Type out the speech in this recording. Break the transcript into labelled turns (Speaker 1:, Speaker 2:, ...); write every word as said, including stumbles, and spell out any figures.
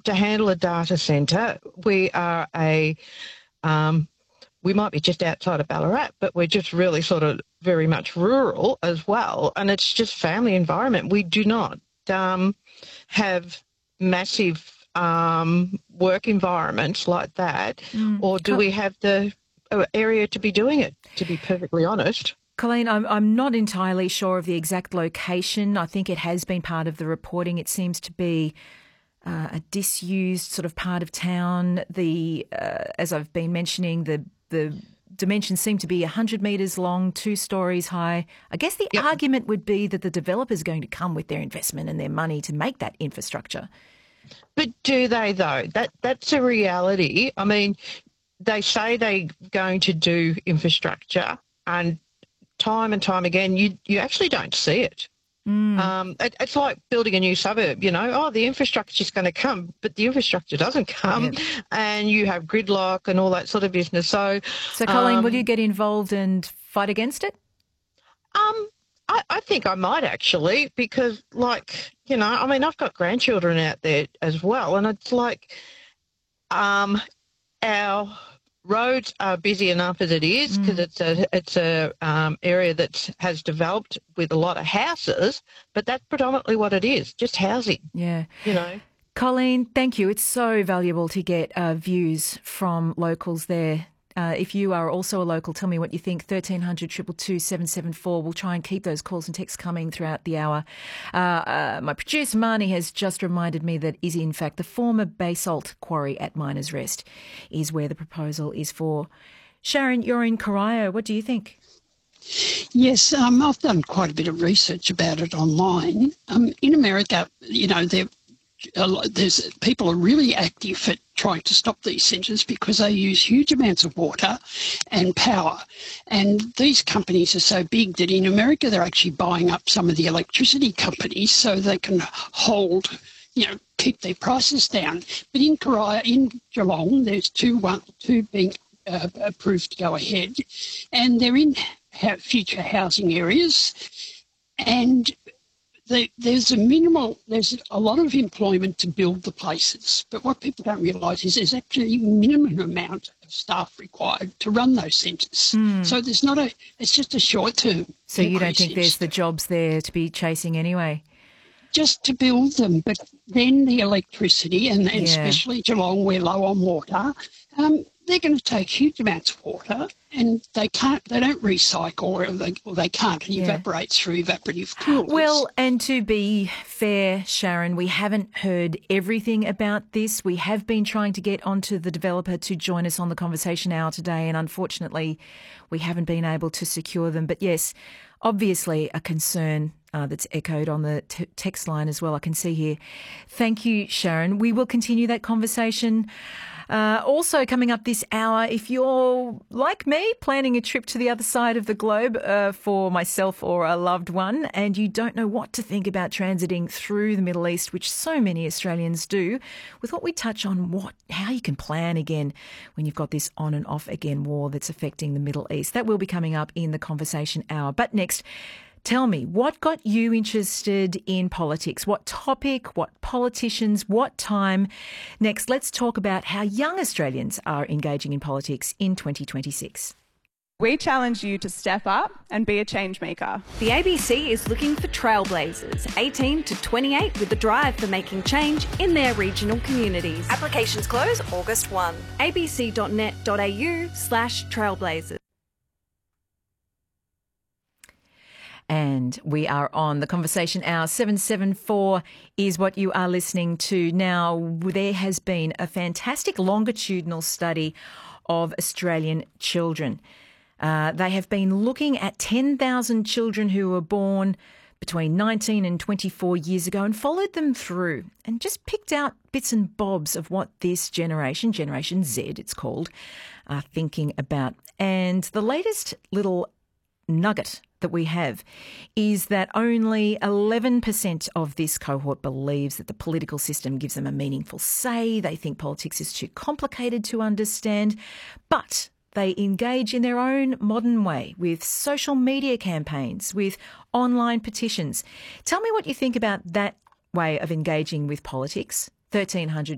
Speaker 1: to handle a data centre, we are a, um, we might be just outside of Ballarat, but we're just really sort of very much rural as well, and it's just family environment. We do not um, have massive um, work environments like that,
Speaker 2: Mm.
Speaker 1: or do
Speaker 2: Co-
Speaker 1: we have the uh, area to be doing it, to be perfectly honest?
Speaker 2: Colleen, I'm, I'm not entirely sure of the exact location. I think it has been part of the reporting. It seems to be uh, a disused sort of part of town. The uh, as I've been mentioning, the the dimensions seem to be one hundred metres long, two stories high. I guess the
Speaker 1: Yep.
Speaker 2: argument would be that the developer's going to come with their investment and their money to make that infrastructure.
Speaker 1: But do they, though? That That's a reality. I mean, they say they're going to do infrastructure, and time and time again, you you actually don't see it.
Speaker 2: Mm.
Speaker 1: Um, it, it's like building a new suburb, you know. Oh, the infrastructure's going to come, but the infrastructure doesn't come,
Speaker 2: Yeah.
Speaker 1: and you have gridlock and all that sort of business. So,
Speaker 2: So, Colleen,
Speaker 1: um,
Speaker 2: will you get involved and fight against it?
Speaker 1: um, I, I think I might actually, because, like, you know, I mean, I've got grandchildren out there as well, and it's like, um, our roads are busy enough as it is, because
Speaker 2: Mm.
Speaker 1: it's a it's a um, area that has developed with a lot of houses, but that's predominantly what it is, just housing.
Speaker 2: Yeah.
Speaker 1: You know.
Speaker 2: Colleen, thank you. It's so valuable to get uh, views from locals there. Uh, if you are also a local, tell me what you think. thirteen hundred, two two two, seven seven four. We'll try and keep those calls and texts coming throughout the hour. Uh, uh, my producer, Marnie, has just reminded me that is in fact the former basalt quarry at Miners Rest is where the proposal is for. Sharon, you're in Corio. What do you think?
Speaker 3: Yes, um, I've done quite a bit of research about it online. Um, in America, you know, there, a lot, there's people are really active at trying to stop these centres because they use huge amounts of water and power. And these companies are so big that in America they're actually buying up some of the electricity companies so they can hold, you know, keep their prices down. But in Corio, in Geelong, there's two one two being uh, approved to go ahead, and they're in future housing areas, and the, there's a minimal, there's a lot of employment to build the places, but what people don't realise is there's actually a minimum amount of staff required to run those centres.
Speaker 2: Mm.
Speaker 3: So there's not a, it's just a short term.
Speaker 2: So you don't think there's the jobs there to be chasing anyway?
Speaker 3: Just to build them, but then the electricity, and, and
Speaker 2: Yeah.
Speaker 3: especially Geelong, we're low on water, um, they're going to take huge amounts of water, and they can't, they don't recycle, or they, or they can't, and
Speaker 2: Yeah.
Speaker 3: evaporates through evaporative coolers.
Speaker 2: Well, and to be fair, Sharon, we haven't heard everything about this. We have been trying to get onto the developer to join us on the conversation hour today, and unfortunately we haven't been able to secure them. But yes, obviously a concern uh, that's echoed on the t- text line as well, I can see here. Thank you, Sharon. We will continue that conversation. Uh, also coming up this hour, if you're like me, planning a trip to the other side of the globe uh, for myself or a loved one, and you don't know what to think about transiting through the Middle East, which so many Australians do, we thought we'd touch on what, how you can plan again when you've got this on and off again war that's affecting the Middle East. That will be coming up in the conversation hour. But next, tell me, what got you interested in politics? What topic, what politicians, what time? Next, let's talk about how young Australians are engaging in politics in twenty twenty-six.
Speaker 4: We challenge you to step up and be a change maker.
Speaker 5: The A B C is looking for trailblazers, eighteen to twenty-eight, with a drive for making change in their regional communities. Applications close August first. abc.net.au slash trailblazers.
Speaker 2: And we are on the conversation hour. seven seven four is what you are listening to. Now, there has been a fantastic longitudinal study of Australian children. Uh, they have been looking at ten thousand children who were born between nineteen and twenty-four years ago and followed them through and just picked out bits and bobs of what this generation, Generation Z it's called, are thinking about. And the latest little nugget that we have is that only eleven percent of this cohort believes that the political system gives them a meaningful say. They think politics is too complicated to understand, but they engage in their own modern way with social media campaigns, with online petitions. Tell me what you think about that way of engaging with politics. thirteen hundred